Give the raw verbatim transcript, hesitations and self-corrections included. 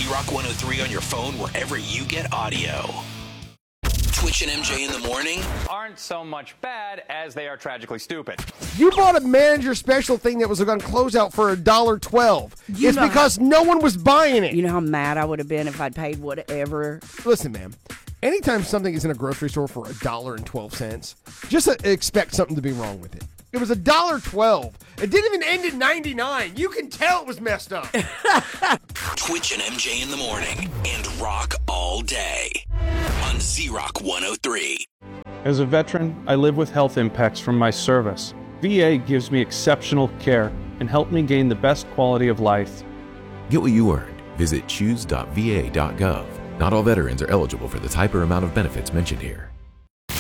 Z-Rock one oh three on your phone wherever you get audio. Twitch and M J in the morning aren't so much bad as they are tragically stupid. You bought a manager special thing that was on closeout for one dollar twelve. You It's know because how, no one was buying it. You know how mad I would have been if I'd paid whatever. Listen, man. Anytime something is in a grocery store for one dollar and twelve cents, just uh, expect something to be wrong with it. It was one dollar twelve. It didn't even end in ninety-nine. You can tell it was messed up. Twitch and M J in the morning and rock all day on Z-Rock one oh three. As a veteran, I live with health impacts from my service. V A gives me exceptional care and helped me gain the best quality of life. Get what you earned. Visit choose dot v a dot gov. Not all veterans are eligible for the type or amount of benefits mentioned here.